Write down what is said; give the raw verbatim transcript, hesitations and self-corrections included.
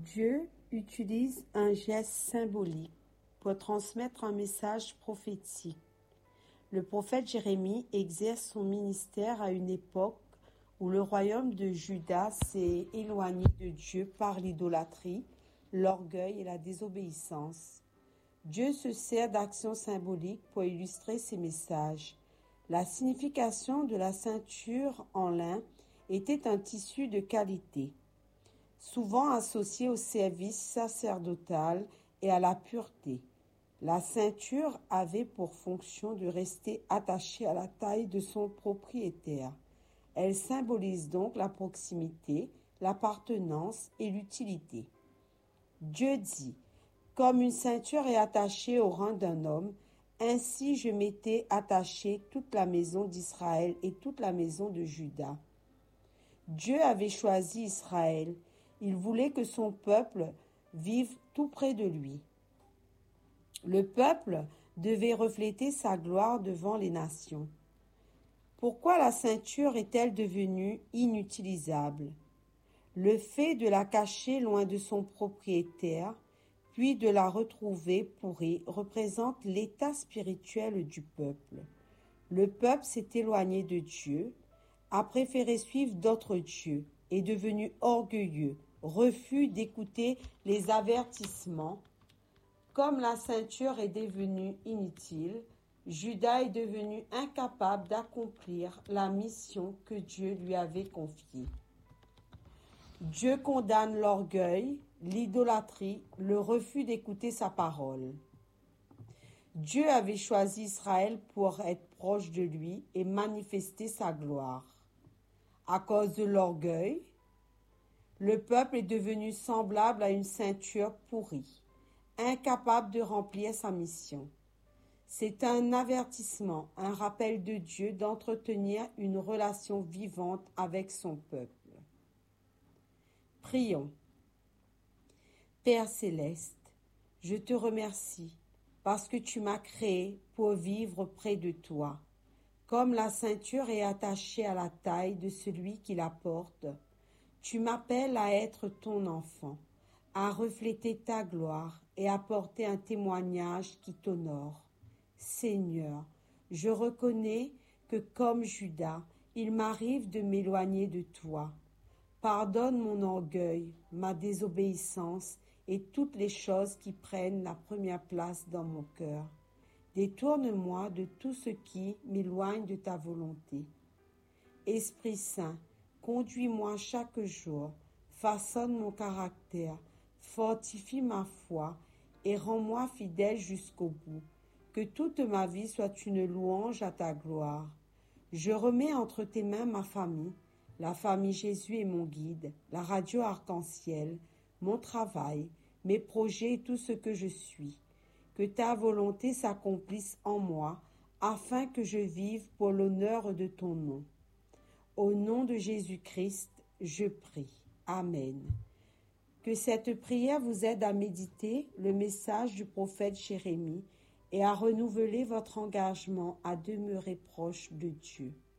Dieu utilise un geste symbolique pour transmettre un message prophétique. Le prophète Jérémie exerce son ministère à une époque où le royaume de Juda s'est éloigné de Dieu par l'idolâtrie, l'orgueil et la désobéissance. Dieu se sert d'actions symboliques pour illustrer ses messages. La signification de la ceinture en lin était un tissu de qualité, souvent associé au service sacerdotal et à la pureté. La ceinture avait pour fonction de rester attachée à la taille de son propriétaire. Elle symbolise donc la proximité, l'appartenance et l'utilité. Dieu dit, « Comme une ceinture est attachée au rein d'un homme, ainsi je m'étais attaché toute la maison d'Israël et toute la maison de Juda. » Dieu avait choisi Israël. Il voulait que son peuple vive tout près de lui. Le peuple devait refléter sa gloire devant les nations. Pourquoi la ceinture est-elle devenue inutilisable? Le fait de la cacher loin de son propriétaire, puis de la retrouver pourrie, représente l'état spirituel du peuple. Le peuple s'est éloigné de Dieu, a préféré suivre d'autres dieux, est devenu orgueilleux, refuse d'écouter les avertissements. Comme la ceinture est devenue inutile, Juda est devenu incapable d'accomplir la mission que Dieu lui avait confiée. Dieu condamne l'orgueil, l'idolâtrie, le refus d'écouter sa parole. Dieu avait choisi Israël pour être proche de lui et manifester sa gloire. À cause de l'orgueil, le peuple est devenu semblable à une ceinture pourrie, incapable de remplir sa mission. C'est un avertissement, un rappel de Dieu d'entretenir une relation vivante avec son peuple. Prions. Père céleste, je te remercie parce que tu m'as créé pour vivre près de toi. Comme la ceinture est attachée à la taille de celui qui la porte, tu m'appelles à être ton enfant, à refléter ta gloire et à porter un témoignage qui t'honore. Seigneur, je reconnais que comme Judas, il m'arrive de m'éloigner de toi. Pardonne mon orgueil, ma désobéissance et toutes les choses qui prennent la première place dans mon cœur. Détourne-moi de tout ce qui m'éloigne de ta volonté. Esprit Saint, conduis-moi chaque jour, façonne mon caractère, fortifie ma foi et rends-moi fidèle jusqu'au bout. Que toute ma vie soit une louange à ta gloire. Je remets entre tes mains ma famille, la famille Jésus est mon guide, la radio Arc-en-Ciel, mon travail, mes projets et tout ce que je suis. Que ta volonté s'accomplisse en moi, afin que je vive pour l'honneur de ton nom. Au nom de Jésus-Christ, je prie. Amen. Que cette prière vous aide à méditer le message du prophète Jérémie et à renouveler votre engagement à demeurer proche de Dieu.